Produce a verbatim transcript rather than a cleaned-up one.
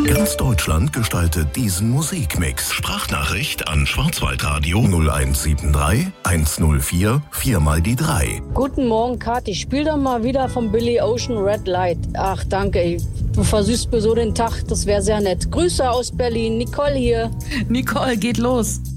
Ganz Deutschland gestaltet diesen Musikmix. Sprachnachricht an Schwarzwaldradio null eins sieben drei eins null vier vier mal die drei. Guten Morgen, Kathi. Spiel doch mal wieder von Billy Ocean Red Light. Ach, danke. Ey. Du versüßt mir so den Tag. Das wäre sehr nett. Grüße aus Berlin. Nicole hier. Nicole, geht los.